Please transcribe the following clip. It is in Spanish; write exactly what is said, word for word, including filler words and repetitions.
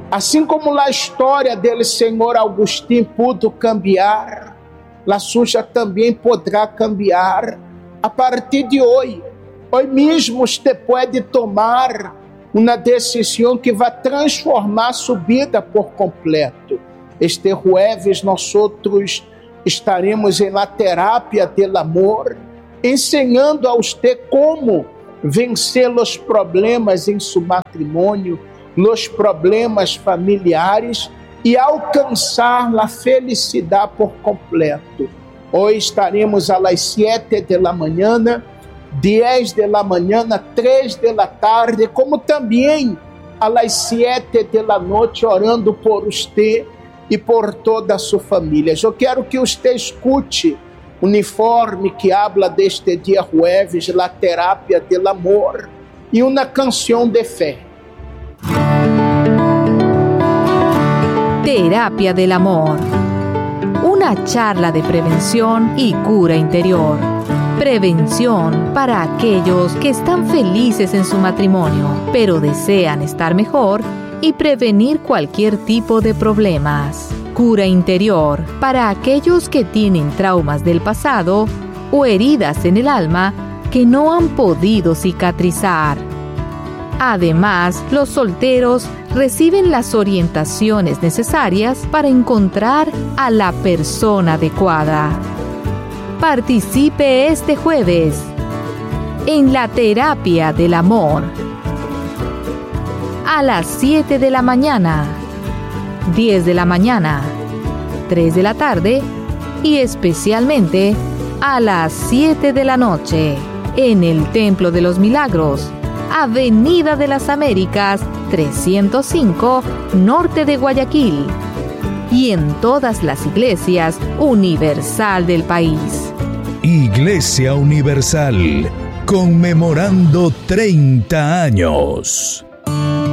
Assim como a história dele, Senhor Agostinho, pudo cambiar, a sua também poderá cambiar a partir de hoje. Hoje mesmo você pode tomar uma decisão que vai transformar sua vida por completo. Este jueves nós outros estaremos em la terapia del amor, ensinando a você como vencer os problemas em seu matrimônio, os problemas familiares e alcançar a felicidade por completo. Hoje estaremos às sete da manhã, dez da manhã, três da tarde, como também às sete da noite, orando por você e por toda a sua família. Eu quero que você escute o uniforme que habla deste dia jueves, la terapia del amor, e uma canção de fé. Terapia del amor. Una charla de prevención y cura interior. Prevención para aquellos que están felices en su matrimonio, pero desean estar mejor y prevenir cualquier tipo de problemas. Cura interior para aquellos que tienen traumas del pasado o heridas en el alma que no han podido cicatrizar. Además, los solteros reciben las orientaciones necesarias para encontrar a la persona adecuada. Participe este jueves en la terapia del amor a las siete de la mañana, diez de la mañana, tres de la tarde y especialmente a las siete de la noche en el Templo de los Milagros, Avenida de las Américas trescientos cinco, norte de Guayaquil, y en todas las iglesias universal del país. Iglesia Universal, conmemorando treinta años.